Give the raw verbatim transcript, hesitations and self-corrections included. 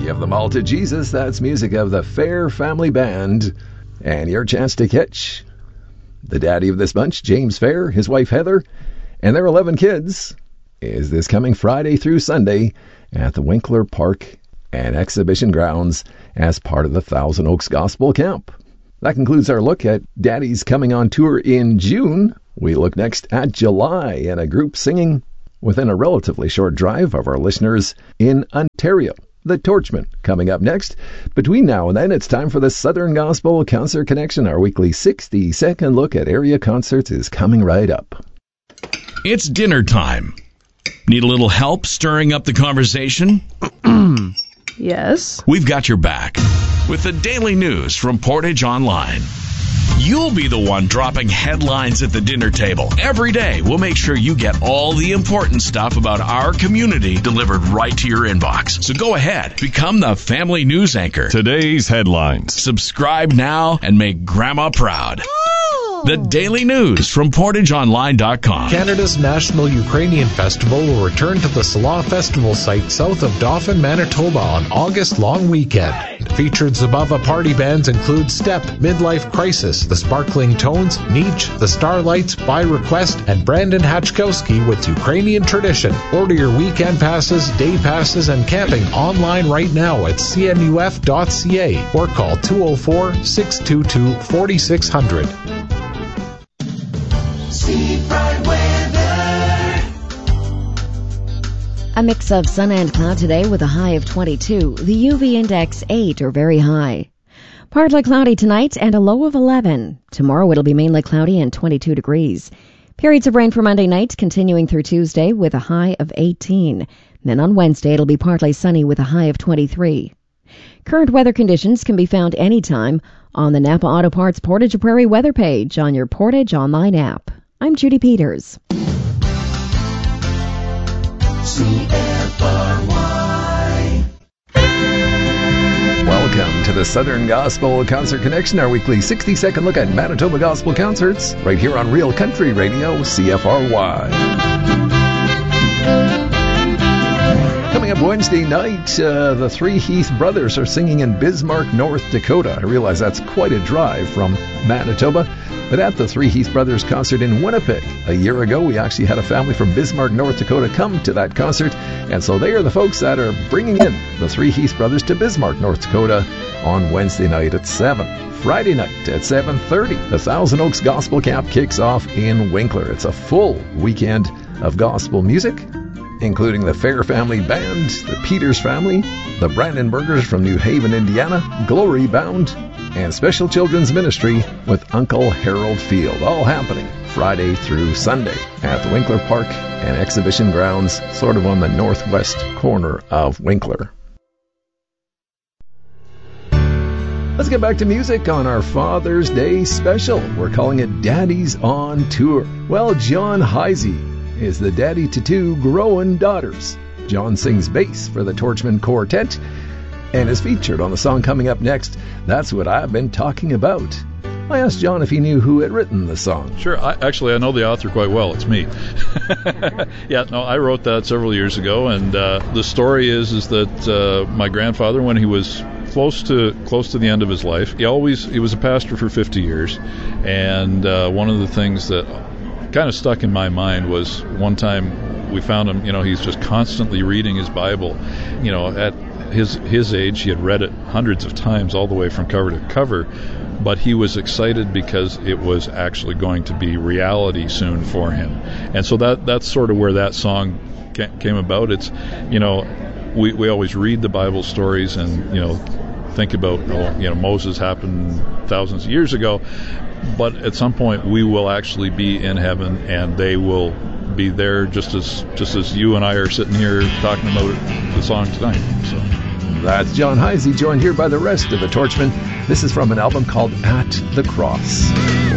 Give them all to Jesus. That's music of the Fair Family Band. And your chance to catch the daddy of this bunch, James Fair, his wife Heather, and their eleven kids, is this coming Friday through Sunday at the Winkler Park and Exhibition Grounds as part of the Thousand Oaks Gospel Camp. That concludes our look at daddies coming on tour in June. We look next at July and a group singing within a relatively short drive of our listeners in Ontario. The Torchmen coming up next. Between now and then, it's time for the Southern Gospel Concert Connection. Our weekly sixty-second look at area concerts is coming right up. It's dinner time. Need a little help stirring up the conversation? Yes. We've got your back with the daily news from Portage Online. You'll be the one dropping headlines at the dinner table. Every day, we'll make sure you get all the important stuff about our community delivered right to your inbox. So go ahead, become the family news anchor. Today's headlines. Subscribe now and make Grandma proud. The Daily News from Portage Online dot com. Canada's National Ukrainian Festival will return to the Salah Festival site south of Dauphin, Manitoba on August long weekend. Featured Zabava party bands include Step, Midlife Crisis, The Sparkling Tones, Nietzsche, The Starlights, By Request, and Brandon Hachkowski with Ukrainian Tradition. Order your weekend passes, day passes, and camping online right now at c n u f dot c a or call two oh four, six two two, four six zero zero. A mix of sun and cloud today with a high of twenty-two. The U V index eight or very high. Partly cloudy tonight and a low of eleven. Tomorrow it'll be mainly cloudy and twenty-two degrees. Periods of rain for Monday night continuing through Tuesday with a high of eighteen. Then on Wednesday it'll be partly sunny with a high of twenty-three. Current weather conditions can be found anytime on the Napa Auto Parts Portage Prairie weather page on your Portage Online app. I'm Judy Peters. C F R Y. Welcome to the Southern Gospel Concert Connection, our weekly sixty-second look at Manitoba Gospel Concerts, right here on Real Country Radio, C F R Y. Coming up Wednesday night, uh, the Three Heath Brothers are singing in Bismarck, North Dakota. I realize that's quite a drive from Manitoba, but at the Three Heath Brothers concert in Winnipeg a year ago, we actually had a family from Bismarck, North Dakota come to that concert, and so they are the folks that are bringing in the Three Heath Brothers to Bismarck, North Dakota on Wednesday night at seven. Friday night at seven thirty, the Thousand Oaks Gospel Camp kicks off in Winkler. It's a full weekend of gospel music, including the Fair Family Band, the Peters family, the Brandenburgers from New Haven, Indiana, Glory Bound, and Special Children's Ministry with Uncle Harold Field, all happening Friday through Sunday at the Winkler Park and Exhibition Grounds, sort of on the northwest corner of Winkler. Let's get back to music on our Father's Day special. We're calling it Daddies on Tour. Well, John Heisey is the daddy to two growing daughters. John sings bass for the Torchmen Quartet and is featured on the song coming up next, That's What I've Been Talking About. I asked John if he knew who had written the song. Sure. I, actually, I know the author quite well. It's me. Yeah, no, I wrote that several years ago, and uh, the story is is that uh, my grandfather, when he was close to close to the end of his life, he always he was a pastor for fifty years, and uh, one of the things that kind of stuck in my mind was one time we found him, you know, he's just constantly reading his Bible. You know, at his his age, he had read it hundreds of times all the way from cover to cover, but he was excited because it was actually going to be reality soon for him. And so that that's sort of where that song came about. It's, you know, we, we always read the Bible stories and, you know, think about, you know, Moses happened thousands of years ago, but at some point we will actually be in heaven and they will be there just as just as you and I are sitting here talking about the song tonight. So that's John Heisey, joined here by the rest of the Torchmen. This is from an album called At the Cross.